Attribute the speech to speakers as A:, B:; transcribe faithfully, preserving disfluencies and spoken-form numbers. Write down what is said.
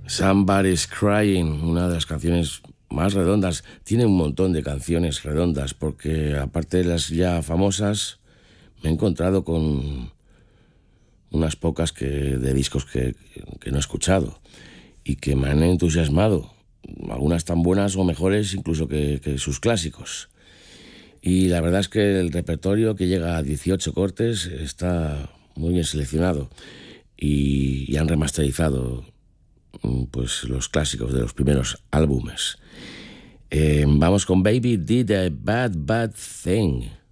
A: Somebody's Crying, una de las canciones más redondas. Tiene un montón de canciones redondas porque aparte de las ya famosas me he encontrado con unas pocas que, de discos que, que no he escuchado y que me han entusiasmado. Algunas tan buenas o mejores incluso que, que sus clásicos. Y la verdad es que el repertorio, que llega a dieciocho cortes, está muy bien seleccionado y, y han remasterizado pues los clásicos de los primeros álbumes. Eh, vamos con Baby Did a Bad Bad Thing.